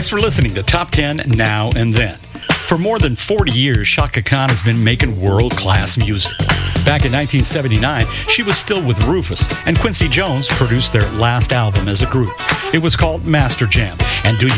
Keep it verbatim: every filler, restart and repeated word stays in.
Thanks for listening to Top ten Now and Then. For more than forty years, Chaka Khan has been making world-class music. Back in nineteen seventy-nine, she was still with Rufus, and Quincy Jones produced their last album as a group. It was called Master Jam, and do